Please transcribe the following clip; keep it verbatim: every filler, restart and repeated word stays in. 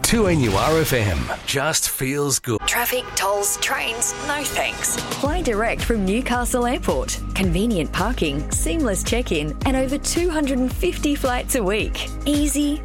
two N U R F M. Just feels good. Traffic, tolls, trains, no thanks. Fly direct from Newcastle Airport. Convenient parking, seamless check-in, and over two hundred fifty flights a week. Easy,